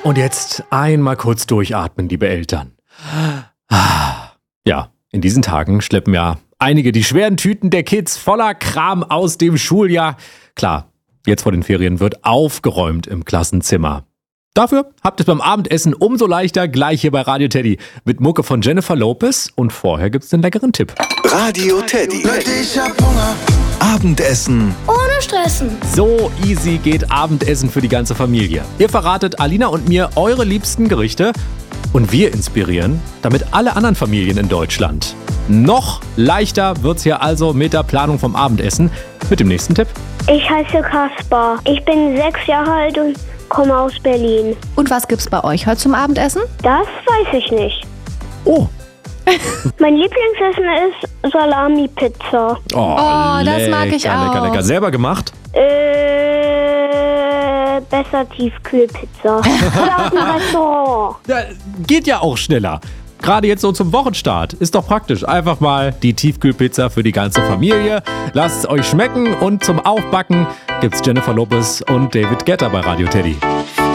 Und jetzt einmal kurz durchatmen, liebe Eltern. Ja, in diesen Tagen schleppen ja einige die schweren Tüten der Kids voller Kram aus dem Schuljahr. Klar, jetzt vor den Ferien wird aufgeräumt im Klassenzimmer. Dafür habt ihr es beim Abendessen umso leichter gleich hier bei Radio Teddy mit Mucke von Jennifer Lopez und vorher gibt's den leckeren Tipp. Radio Teddy. Ich hab Hunger. Abendessen. Ohne Stressen. So easy geht Abendessen für die ganze Familie. Ihr verratet Alina und mir eure liebsten Gerichte und wir inspirieren damit alle anderen Familien in Deutschland. Noch leichter wird's hier also mit der Planung vom Abendessen mit dem nächsten Tipp. Ich heiße Kaspar. Ich bin 6 Jahre alt und komme aus Berlin. Und was gibt's bei euch heute zum Abendessen? Das weiß ich nicht. Oh. Mein Lieblingsessen ist Salami-Pizza. Das mag ich auch. Lecker. Selber gemacht? Besser Tiefkühlpizza. Oder aus dem Restaurant. Ja, geht ja auch schneller. Gerade jetzt so zum Wochenstart. Ist doch praktisch. Einfach mal die Tiefkühlpizza für die ganze Familie. Lasst es euch schmecken und zum Aufbacken gibt's Jennifer Lopez und David Guetta bei Radio Teddy.